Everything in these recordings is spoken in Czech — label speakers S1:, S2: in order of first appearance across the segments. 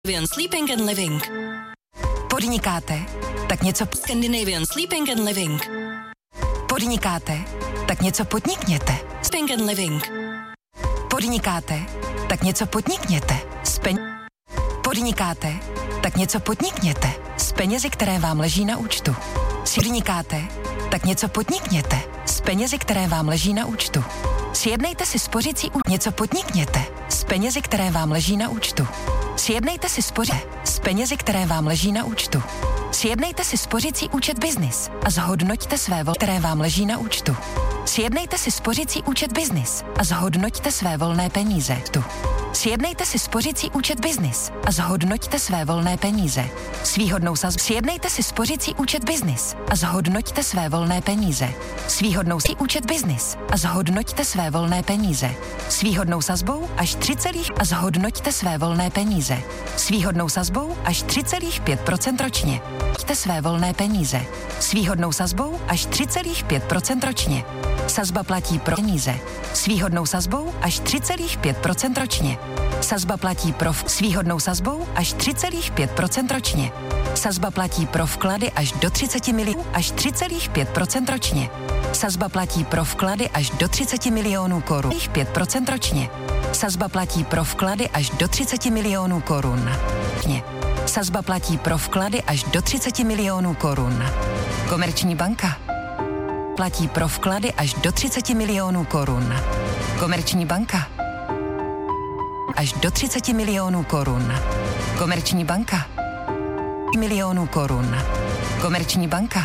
S1: Scandinavian Sleeping and Living.
S2: Podnikáte? Tak něco
S1: Scandinavian Sleeping and Living.
S2: Podnikáte? Tak něco podnikněte.
S1: Sleeping and Living.
S2: Podnikáte? Tak něco podnikněte. Podnikáte? Tak něco podnikněte. S penězi, které vám leží na účtu. Podnikáte? Tak něco podnikněte. S penězi, které vám leží na účtu. Sjednejte si spořící účet. Něco podnikněte. S penězi, které vám leží na účtu. Sjednejte si s penězi, které vám leží na účtu. Sjednejte si spořící účet Business a zhodnoťte své které vám leží na účtu. Sjednejte si spořící účet Business a zhodnoťte své volné peníze. Sjednejte si spořící účet Business a zhodnoťte své volné peníze. S výhodnou sazbou. Sjednejte si spořící účet Business a zhodnoťte své volné peníze. S výhodnou účet Business a zhodnoťte své volné peníze. S výhodnou sazbou až 3, a zhodnoťte své volné peníze. S výhodnou sazbou až 3,5% ročně. Zhodnoťte své volné peníze. S výhodnou sazbou až 3,5% ročně. Sazba platí pro peníze. S výhodnou sazbou až 3,5% ročně. Sazba platí pro s výhodnou sazbou až 3,5% ročně. Sazba platí pro vklady až do 30 milionů až 3,5% ročně. Sazba platí pro vklady až do 30 milionů korun. 5% ročně. Sazba platí pro vklady až do 30 milionů korun. Sazba platí pro vklady až do 30 milionů korun. Komerční banka. Platí pro vklady až do 30 milionů korun. Komerční banka. Až do 30 milionů korun. Komerční banka. Milionů korun. Komerční banka.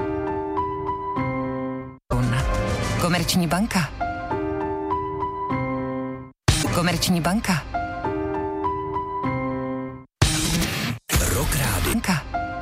S2: Komerční banka. Komerční banka.
S3: Rock Rádio.